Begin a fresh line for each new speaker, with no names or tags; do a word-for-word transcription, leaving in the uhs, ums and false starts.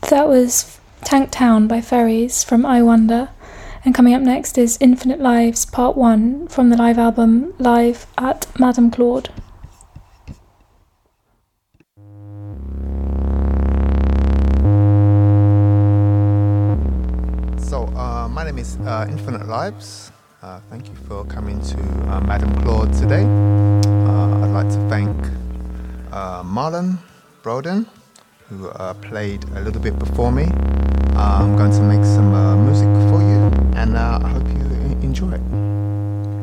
That was Tank Town by Ferries from I Wonder. And coming up next is Infinite Lives Part one from the live album Live at Madame Claude.
So, uh, my name is uh, Infinite Lives. Uh, thank you for coming to uh, Madame Claude today. Uh, I'd like to thank uh, Marlon Broden, who uh, played a little bit before me. Uh, I'm going to make some uh, music for you, and uh, I hope you enjoy it.